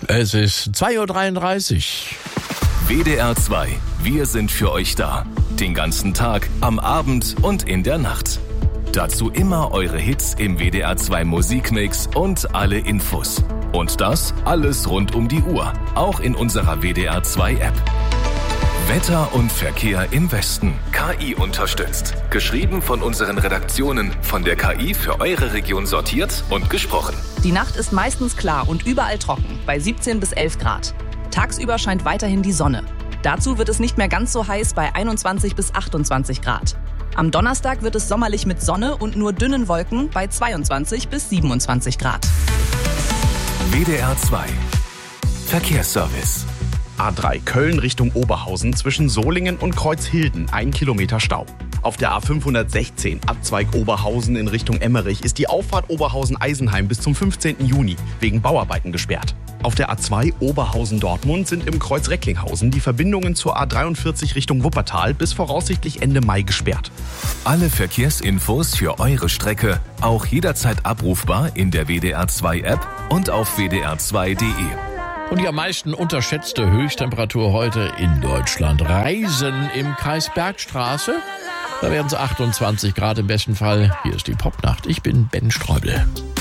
Es ist 2:33 Uhr. WDR 2. Wir sind für euch da. Den ganzen Tag, am Abend und in der Nacht. Dazu immer eure Hits im WDR 2 Musikmix und alle Infos. Und das alles rund um die Uhr. Auch in unserer WDR 2 App. Wetter und Verkehr im Westen. KI unterstützt. Geschrieben von unseren Redaktionen. Von der KI für eure Region sortiert und gesprochen. Die Nacht ist meistens klar und überall trocken, bei 17 bis 11 Grad. Tagsüber scheint weiterhin die Sonne. Dazu wird es nicht mehr ganz so heiß bei 21 bis 28 Grad. Am Donnerstag wird es sommerlich mit Sonne und nur dünnen Wolken bei 22 bis 27 Grad. WDR 2. Verkehrsservice. A3 Köln Richtung Oberhausen zwischen Solingen und Kreuzhilden 1 Kilometer Stau. Auf der A516 Abzweig Oberhausen in Richtung Emmerich ist die Auffahrt Oberhausen-Eisenheim bis zum 15. Juni wegen Bauarbeiten gesperrt. Auf der A2 Oberhausen-Dortmund sind im Kreuz Recklinghausen die Verbindungen zur A43 Richtung Wuppertal bis voraussichtlich Ende Mai gesperrt. Alle Verkehrsinfos für eure Strecke auch jederzeit abrufbar in der WDR 2 App und auf wdr2.de. Und die am meisten unterschätzte Höchsttemperatur heute in Deutschland. Reisen im Kreis Bergstraße. Da werden es 28 Grad im besten Fall. Hier ist die Popnacht. Ich bin Ben Streubel.